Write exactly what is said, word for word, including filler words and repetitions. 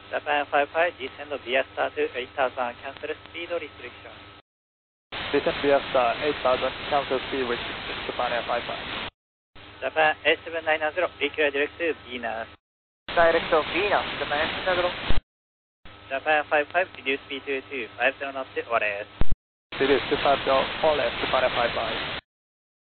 Japan five five, descend via star to eight thousand, cancel speed restriction. Descend via star eight thousand, cancel speed restriction, Japan Air five five. Japan A seven nine zero, declare direct to Venus. Direct to Venus, Japan Air seven nine zero. Japan five five, reduce speed to two five zero knots, O R S. Reduce to five zero, O R S, Japan Air five five.